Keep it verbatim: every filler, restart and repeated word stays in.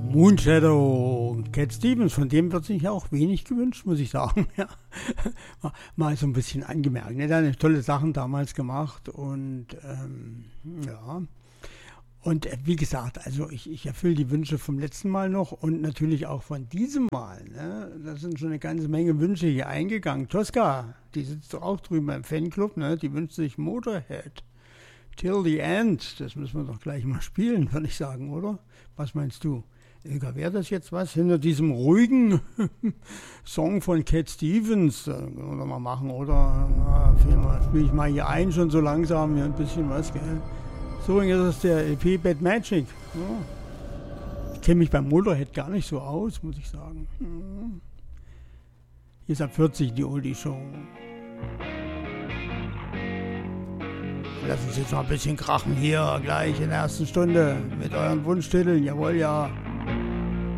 Moonshadow, Cat Stevens, von dem wird sich ja auch wenig gewünscht, muss ich sagen. Ja. Mal so ein bisschen angemerkt. Er hat tolle Sachen damals gemacht und ähm, ja. Und äh, wie gesagt, also ich, ich erfülle die Wünsche vom letzten Mal noch und natürlich auch von diesem Mal. Ne? Da sind schon eine ganze Menge Wünsche hier eingegangen. Tosca, die sitzt doch auch drüben im Fanclub, ne? Die wünscht sich Motorhead. Till the End, das müssen wir doch gleich mal spielen, würde ich sagen, oder? Was meinst du? Ilka, wäre das jetzt was hinter diesem ruhigen Song von Cat Stevens? Das können wir mal machen, oder? Na, spiele ich mal hier ein, schon so langsam, hier ein bisschen was, gell? So, jetzt ist das der E P Bad Magic. Ja. Ich kenne mich beim Motorhead gar nicht so aus, muss ich sagen. Hier ist ab vierzig die Oldie-Show. Lass uns jetzt mal ein bisschen krachen hier, gleich in der ersten Stunde mit euren Wunschtiteln. Jawohl, ja.